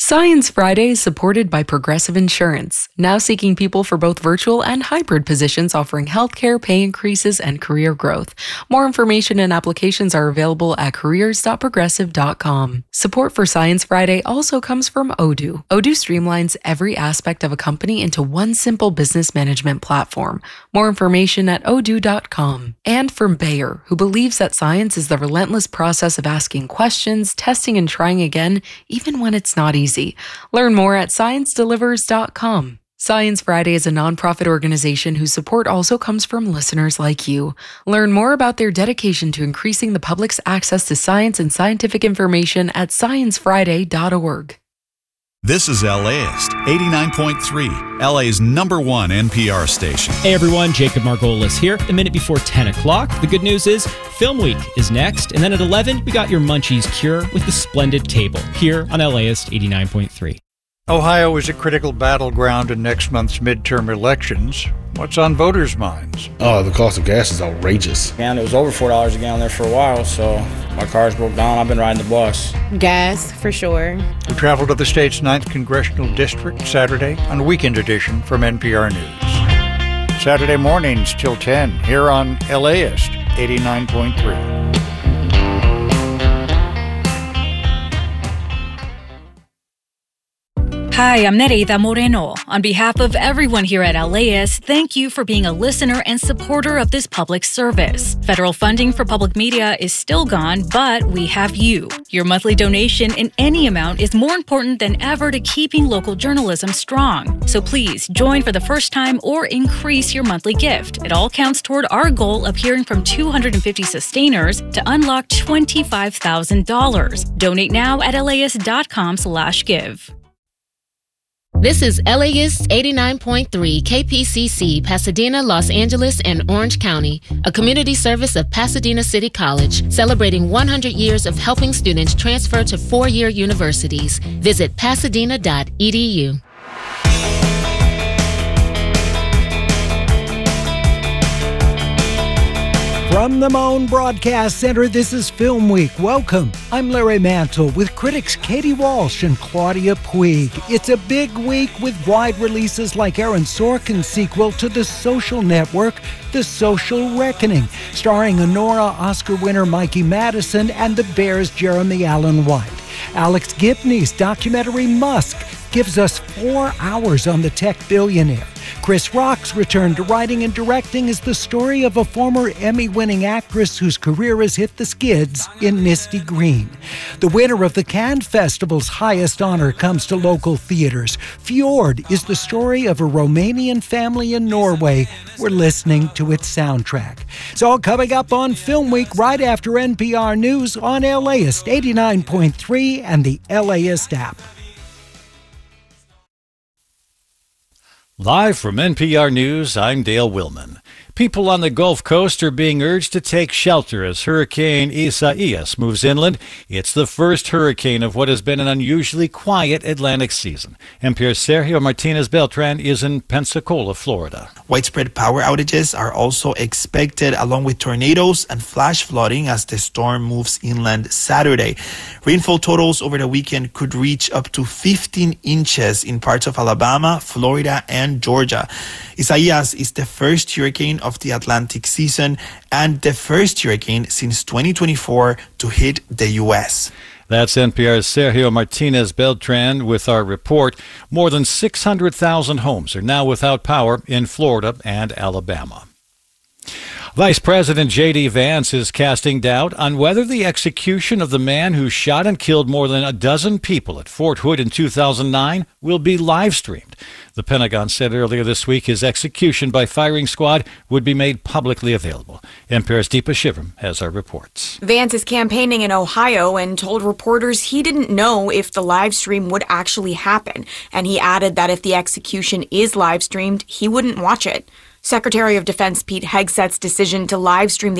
Science Friday is supported by Progressive Insurance, now seeking people for both virtual and hybrid positions offering healthcare, pay increases, and career growth. More information and applications are available at careers.progressive.com. Support for Science Friday also comes from Odoo. Odoo streamlines every aspect of a company into one simple business management platform. More information at odoo.com. And from Bayer, who believes that science is the relentless process of asking questions, testing, and trying again, even when it's not easy. Learn more at ScienceDelivers.com. Science Friday is a nonprofit organization whose support also comes from listeners like you. Learn more about their dedication to increasing the public's access to science and scientific information at sciencefriday.org. This is LAist 89.3, LA's #1 NPR station. Hey everyone, Jacob Margolis here. A minute before 10 o'clock. The good news is Film Week is next. And then at 11, we got your Munchies cure with the Splendid Table here on LAist 89.3. Ohio is a critical battleground in next month's midterm elections. What's on voters' minds? The cost of gas is outrageous. And it was over $4 a gallon there for a while, so my car's broke down. I've been riding the bus. Gas, for sure. We travel to the state's 9th Congressional District Saturday on a weekend edition from NPR News. Saturday mornings till 10 here on LAist 89.3. Hi, I'm Nereida Moreno. On behalf of everyone here at LAist, thank you for being a listener and supporter of this public service. Federal funding for public media is still gone, but we have you. Your monthly donation in any amount is more important than ever to keeping local journalism strong. So please join for the first time or increase your monthly gift. It all counts toward our goal of hearing from 250 sustainers to unlock $25,000. Donate now at laist.com/give. This is LAist 89.3 KPCC, Pasadena, Los Angeles, and Orange County, a community service of Pasadena City College, celebrating 100 years of helping students transfer to four-year universities. Visit pasadena.edu. From the Moan Broadcast Center, this is Film Week. Welcome. I'm Larry Mantle with critics Katie Walsh and Claudia Puig. It's a big week with wide releases like Aaron Sorkin's sequel to The Social Network, The Social Reckoning, starring Honora Oscar winner Mikey Madison and the Bears' Jeremy Allen White. Alex Gibney's documentary Musk gives us 4 hours on the tech billionaire. Chris Rock's return to writing and directing is the story of a former Emmy-winning actress whose career has hit the skids in Misty Green. The winner of the Cannes Festival's highest honor comes to local theaters. Fjord is the story of a Romanian family in Norway. We're listening to its soundtrack. It's all coming up on Film Week right after NPR News on LAist 89.3 and the LAist app. Live from NPR News, I'm Dale Willman. People on the Gulf Coast are being urged to take shelter as Hurricane Isaias moves inland. It's the first hurricane of what has been an unusually quiet Atlantic season. NPR's Sergio Martinez Beltran is in Pensacola, Florida. Widespread power outages are also expected, along with tornadoes and flash flooding as the storm moves inland Saturday. Rainfall totals over the weekend could reach up to 15 inches in parts of Alabama, Florida, and Georgia. Isaias is the first hurricane of the Atlantic season and the first hurricane since 2024 to hit the U.S. That's NPR's Sergio Martinez Beltran with our report. More than 600,000 homes are now without power in Florida and Alabama. Vice President J.D. Vance is casting doubt on whether the execution of the man who shot and killed more than a dozen people at Fort Hood in 2009 will be live-streamed. The Pentagon said earlier this week his execution by firing squad would be made publicly available. NPR's Deepa Shivam has our reports. Vance is campaigning in Ohio and told reporters he didn't know if the live stream would actually happen. And he added that if the execution is live-streamed, he wouldn't watch it. Secretary of Defense Pete Hegseth's decision to live stream the